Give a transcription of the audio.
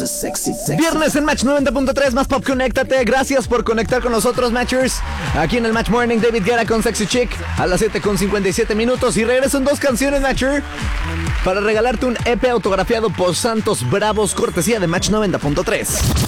Viernes en Match 90.3, más pop, conéctate. Gracias por conectar con nosotros, Matchers. Aquí en el Match Morning, David Guetta con Sexy Chick a las 7:57. Y regresan dos canciones, Matcher, para regalarte un EP autografiado por Santos Bravos, cortesía de Match 90.3.